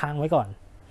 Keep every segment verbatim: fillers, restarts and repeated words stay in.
ค้างไว้ก่อน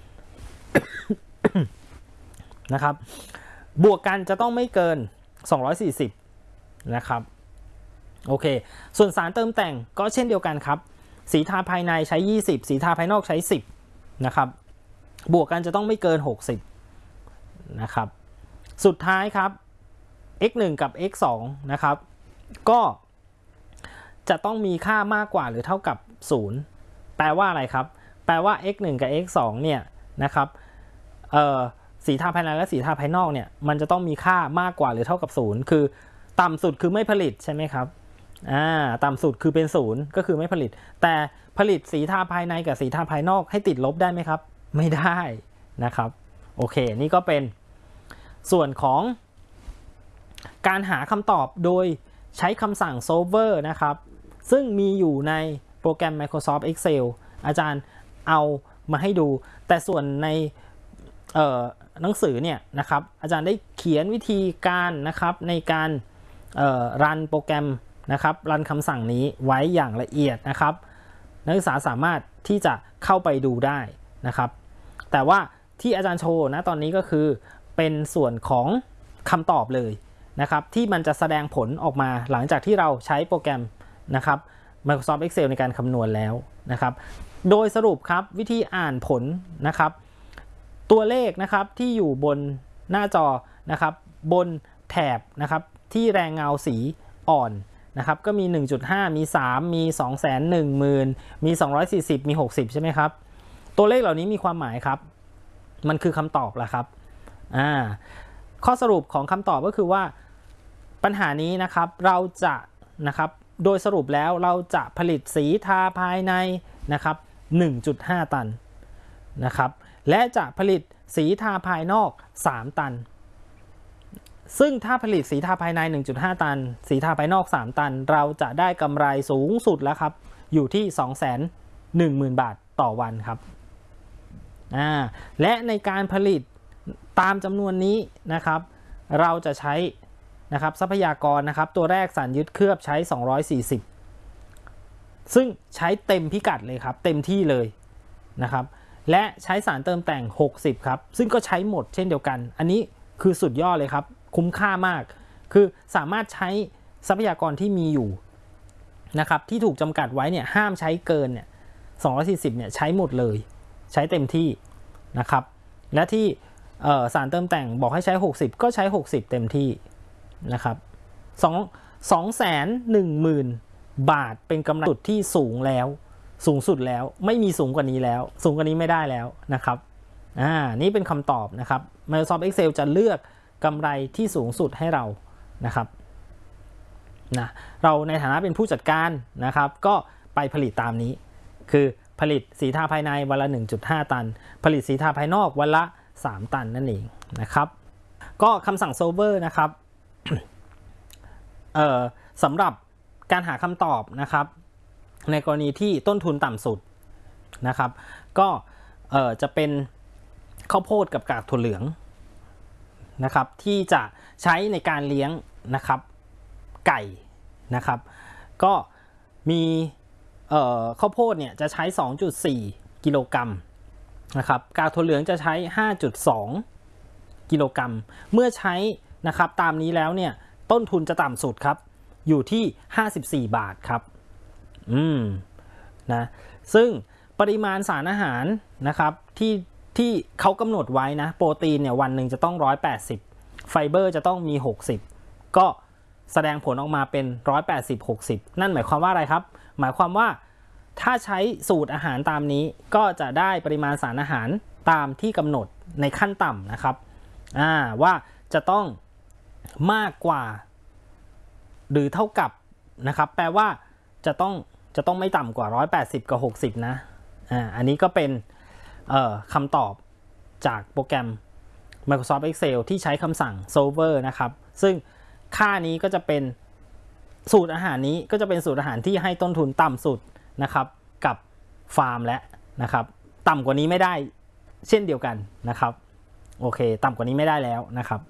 นะครับบวกกันจะต้องไม่เกินสองร้อยสี่สิบนะครับโอเคส่วนสารเติมแต่งก็เช่นเดียวกันครับสีทาภายในใช้ยี่สิบสีทาภายนอกใช้สิบนะครับบวกกันจะต้องไม่เกินหกสิบนะครับสุดท้ายครับ เอ็กซ์ หนึ่ง กับ เอ็กซ์ สอง นะครับก็จะต้องมีค่ามากกว่าหรือเท่ากับศูนย์แปลว่าอะไรครับแปลว่า เอ็กซ์ หนึ่ง กับ เอ็กซ์ สอง เนี่ยนะครับเอ่อสีทาภายในและสีทาภายนอกเนี่ยมันจะต้องมีค่ามากกว่าหรือเท่ากับศูนย์คือต่ำสุดคือไม่ผลิตใช่ไหมครับอ่าต่ำสุดคือเป็นศูนย์ก็คือไม่ผลิตแต่ผลิตสีทาภายในกับสีทาภายนอกให้ติดลบได้ไหมครับไม่ได้นะครับโอเคนี่ก็เป็นส่วนของการหาคำตอบโดยใช้คำสั่ง solver นะครับซึ่งมีอยู่ในโปรแกรม Microsoft Excel อาจารย์เอามาให้ดูแต่ส่วนในหนังสือเนี่ยนะครับอาจารย์ได้เขียนวิธีการนะครับในการรันโปรแกรมนะครับรันคำสั่งนี้ไว้อย่างละเอียดนะครับนักศึกษาสามารถที่จะเข้าไปดูได้นะครับแต่ว่าที่อาจารย์โชว์นะตอนนี้ก็คือเป็นส่วนของคำตอบเลยนะครับที่มันจะแสดงผลออกมาหลังจากที่เราใช้โปรแกรมนะครับ Microsoft Excel ในการคำนวณแล้วนะครับโดยสรุปครับวิธีอ่านผลนะครับตัวเลขนะครับที่อยู่บนหน้าจอนะครับบนแถบนะครับที่แรงเงาสีอ่อนนะครับก็มี หนึ่งจุดห้า มี สาม มี สองแสนหนึ่งหมื่น มี สองร้อยสี่สิบ มี หกสิบใช่ไหมครับตัวเลขเหล่านี้มีความหมายครับมันคือคำตอบละครับอ่าข้อสรุปของคำตอบก็คือว่าปัญหานี้นะครับเราจะนะครับโดยสรุปแล้วเราจะผลิตสีทาภายในนะครับ หนึ่งจุดห้า ตันนะครับและจะผลิตสีทาภายนอกสามตันซึ่งถ้าผลิตสีทาภายใน หนึ่งจุดห้า ตันสีทาภายนอกสามตันเราจะได้กำไรสูงสุดแล้วครับอยู่ที่ สองแสนหนึ่งหมื่น บาทต่อวันครับอ่าและในการผลิตตามจำนวนนี้นะครับเราจะใช้นะครับทรัพยากรนะครับตัวแรกสารยึดเคลือบใช้สองร้อยสี่สิบซึ่งใช้เต็มพิกัดเลยครับเต็มที่เลยนะครับและใช้สารเติมแต่งหกสิบครับซึ่งก็ใช้หมดเช่นเดียวกันอันนี้คือสุดยอดเลยครับคุ้มค่ามากคือสามารถใช้ทรัพยากรที่มีอยู่นะครับที่ถูกจำกัดไว้เนี่ยห้ามใช้เกินเนี่ยสองร้อยสี่สิบเนี่ยใช้หมดเลยใช้เต็มที่นะครับและที่สารเติมแต่งบอกให้ใช้หกสิบก็ใช้หกสิบเต็มที่นะครับสองแสนหนึ่งหมื่น บาทเป็นกำไรสุดที่สูงแล้วสูงสุดแล้วไม่มีสูงกว่านี้แล้วสูงกว่านี้ไม่ได้แล้วนะครับอ่านี่เป็นคำตอบนะครับ Microsoft Excel จะเลือกกำไรที่สูงสุดให้เรานะครับนะเราในฐานะเป็นผู้จัดการนะครับก็ไปผลิตตามนี้คือผลิตสีทาภายในวันละ หนึ่งจุดห้า ตันผลิตสีทาภายนอกวันละสามตันนั่นเองนะครับก็คำสั่ง solver นะครับเอ่อสำหรับการหาคำตอบนะครับในกรณีที่ต้นทุนต่ำสุดนะครับก็เอ่อจะเป็นข้าวโพดกับกากถั่วเหลืองนะครับที่จะใช้ในการเลี้ยงนะครับไก่นะครับก็มีเอ่อข้าวโพดเนี่ยจะใช้ สองจุดสี่ กิโลกรัมนะครับกากถั่วเหลืองจะใช้ ห้าจุดสอง กิโลกรัมเมื่อใช้นะครับตามนี้แล้วเนี่ยต้นทุนจะต่ำสุดครับอยู่ที่ห้าสิบสี่บาทครับอืมนะซึ่งปริมาณสารอาหารนะครับที่ที่เขากำหนดไว้นะโปรตีนเนี่ยวันหนึ่งจะต้องหนึ่งร้อยแปดสิบไฟเบอร์จะต้องมีหกสิบก็แสดงผลออกมาเป็นหนึ่งร้อยแปดสิบ หกสิบนั่นหมายความว่าอะไรครับหมายความว่าถ้าใช้สูตรอาหารตามนี้ก็จะได้ปริมาณสารอาหารตามที่กำหนดในขั้นต่ำนะครับอ่าว่าจะต้องมากกว่าหรือเท่ากับนะครับแปลว่าจะต้องจะต้องไม่ต่ำกว่าหนึ่งร้อยแปดสิบกับหกสิบนะอ่าอันนี้ก็เป็นเอ่อคำตอบจากโปรแกรม Microsoft Excel ที่ใช้คำสั่ง solver นะครับซึ่งค่านี้ก็จะเป็นสูตรอาหารนี้ก็จะเป็นสูตรอาหารที่ให้ต้นทุนต่ำสุดนะครับกับฟาร์มและนะครับต่ำกว่านี้ไม่ได้เช่นเดียวกันนะครับโอเคต่ำกว่านี้ไม่ได้แล้วนะครับ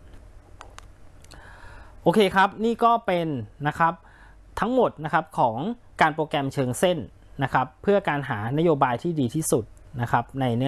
โอเคครับนี่ก็เป็นนะครับทั้งหมดนะครับของการโปรแกรมเชิงเส้นนะครับเพื่อการหานโยบายที่ดีที่สุดนะครับในเนื้อ